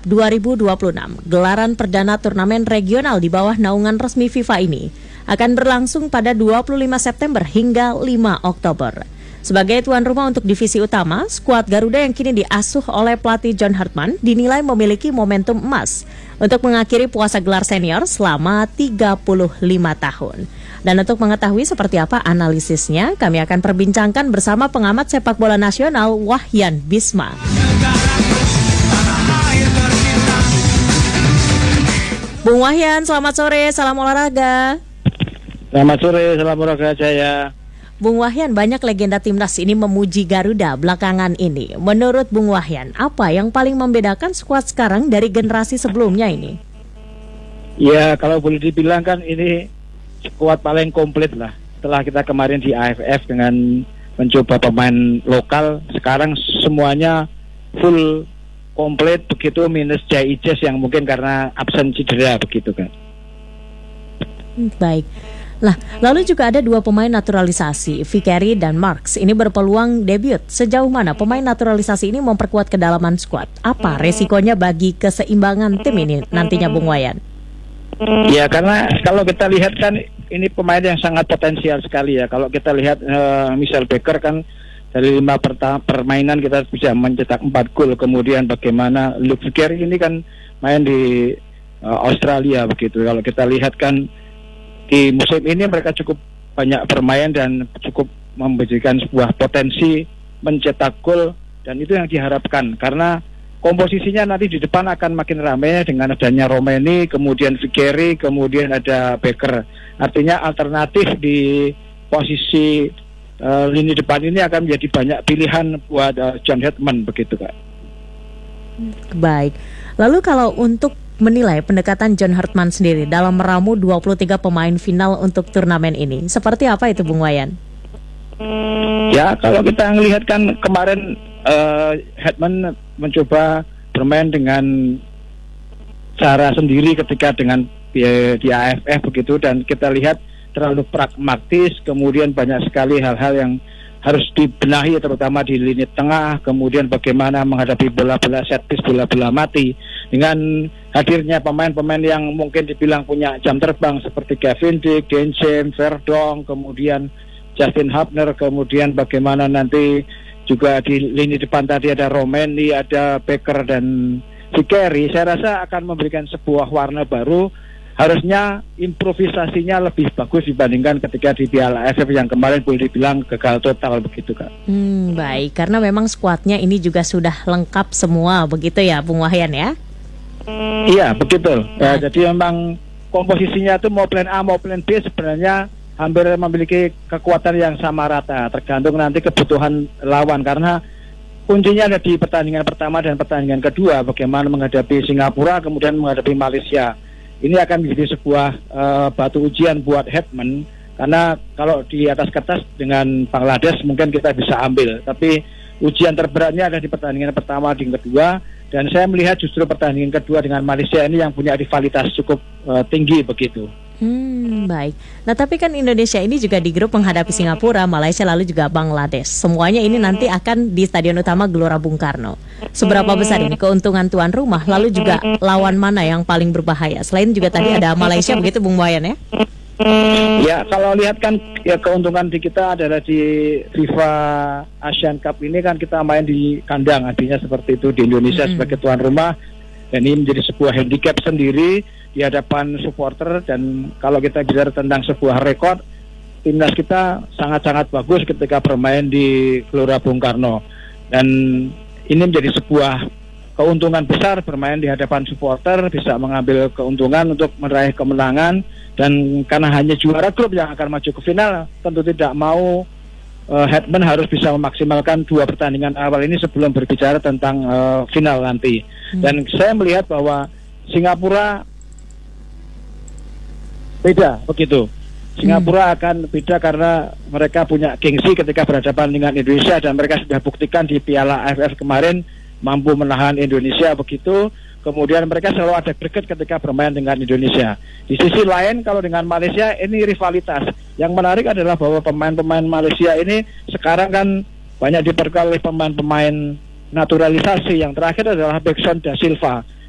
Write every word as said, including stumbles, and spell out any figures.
Cup dua ribu dua puluh enam, gelaran perdana turnamen regional di bawah naungan resmi FIFA ini, akan berlangsung pada dua puluh lima September hingga lima Oktober. Sebagai tuan rumah untuk divisi utama, skuad Garuda yang kini diasuh oleh pelatih John Hartman dinilai memiliki momentum emas untuk mengakhiri puasa gelar senior selama tiga puluh lima tahun. Dan untuk mengetahui seperti apa analisisnya, kami akan perbincangkan bersama pengamat sepak bola nasional Wahyan Bisma. Bung Wahyan, selamat sore, salam olahraga. Selamat sore, salam olahraga Jaya. Bung Wahyan, banyak legenda timnas ini memuji Garuda belakangan ini. Menurut Bung Wahyan, apa yang paling membedakan skuad sekarang dari generasi sebelumnya ini? Ya, kalau boleh dibilang kan ini skuad paling komplit lah. Setelah kita kemarin di A F F dengan mencoba pemain lokal, sekarang semuanya full komplit begitu, minus Jai Ijes yang mungkin karena absen cedera begitu kan. Baik. Lah, lalu juga ada dua pemain naturalisasi, Vicario dan Marks. Ini berpeluang debut. Sejauh mana pemain naturalisasi ini memperkuat kedalaman skuad? Apa resikonya bagi keseimbangan tim ini nantinya, Bung Wahyan? Ya, karena kalau kita lihat kan ini pemain yang sangat potensial sekali ya. Kalau kita lihat uh, Michel Baker kan dari lima perta- permainan kita bisa mencetak empat gol. Kemudian bagaimana Luke Vicario ini kan main di uh, Australia begitu. Kalau kita lihat kan di musim ini mereka cukup banyak bermain dan cukup memberikan sebuah potensi mencetak gol, dan itu yang diharapkan karena komposisinya nanti di depan akan makin ramai dengan adanya Romeni, kemudian Vicario, kemudian ada Baker. Artinya alternatif di posisi uh, lini depan ini akan menjadi banyak pilihan buat uh, John Hartman begitu Kak. Baik. Lalu kalau untuk menilai pendekatan John Hartman sendiri dalam meramu dua puluh tiga pemain final untuk turnamen ini, seperti apa itu Bung Wahyan? Ya, kalau kita melihat kan kemarin uh, Hartman mencoba bermain dengan cara sendiri ketika dengan di, di A F F begitu, dan kita lihat terlalu pragmatis, kemudian banyak sekali hal-hal yang harus dibenahi terutama di lini tengah, kemudian bagaimana menghadapi bola-bola set piece, bola-bola mati dengan hadirnya pemain-pemain yang mungkin dibilang punya jam terbang seperti Gavin Dick, Dan James, Verdong, kemudian Justin Hubner, kemudian bagaimana nanti juga di lini depan tadi ada Romeni, ada Baker dan Vicario. Saya rasa akan memberikan sebuah warna baru. Harusnya improvisasinya lebih bagus dibandingkan ketika di Piala A F F yang kemarin boleh dibilang gagal total begitu Kak. Hmm, baik, karena memang skuadnya ini juga sudah lengkap semua begitu ya Bung Wahyan ya? Iya, betul. Ya, jadi memang komposisinya itu mau plan A mau plan B sebenarnya hampir memiliki kekuatan yang sama rata, tergantung nanti kebutuhan lawan, karena kuncinya ada di pertandingan pertama dan pertandingan kedua, bagaimana menghadapi Singapura kemudian menghadapi Malaysia. Ini akan menjadi sebuah uh, batu ujian buat Hartman, karena kalau di atas kertas dengan Bangladesh mungkin kita bisa ambil, tapi ujian terberatnya ada di pertandingan pertama dan kedua, dan saya melihat justru pertandingan kedua dengan Malaysia ini yang punya rivalitas cukup uh, tinggi begitu. Hmm, baik. Nah, tapi kan Indonesia ini juga di grup menghadapi Singapura, Malaysia, lalu juga Bangladesh. Semuanya ini nanti akan di Stadion Utama Gelora Bung Karno. Seberapa besar ini keuntungan tuan rumah? Lalu juga lawan mana yang paling berbahaya? Selain juga tadi ada Malaysia begitu Bung Wahyan ya? Ya, kalau lihat kan ya keuntungan di kita adalah di FIFA Asian Cup ini kan kita main di kandang, artinya seperti itu di Indonesia mm-hmm. sebagai tuan rumah. Dan ini menjadi sebuah handicap sendiri di hadapan supporter, dan kalau kita bicara tentang sebuah rekor, timnas kita sangat-sangat bagus ketika bermain di Gelora Bung Karno, dan ini menjadi sebuah keuntungan besar bermain di hadapan supporter, bisa mengambil keuntungan untuk meraih kemenangan, dan karena hanya juara grup yang akan maju ke final, tentu tidak mau uh, Hartman harus bisa memaksimalkan dua pertandingan awal ini sebelum berbicara tentang uh, final nanti. Hmm. Dan saya melihat bahwa Singapura beda begitu. Singapura hmm. akan beda karena mereka punya gengsi ketika berhadapan dengan Indonesia, dan mereka sudah buktikan di Piala A F F kemarin mampu menahan Indonesia begitu. Kemudian mereka selalu ada greget ketika bermain dengan Indonesia. Di sisi lain kalau dengan Malaysia ini rivalitas. Yang menarik adalah bahwa pemain-pemain Malaysia ini sekarang kan banyak diperkuat oleh pemain-pemain naturalisasi. Yang terakhir adalah Bekson Da Silva.